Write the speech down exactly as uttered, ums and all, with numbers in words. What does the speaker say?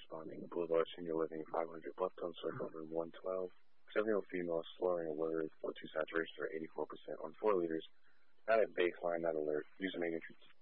responding. Boulevard Senior Living, five hundred Bluffton Circle, room one twelve. seven-year-old female slurring a word. O two saturation for eighty-four percent on four liters. Not at baseline, not alert. User name entry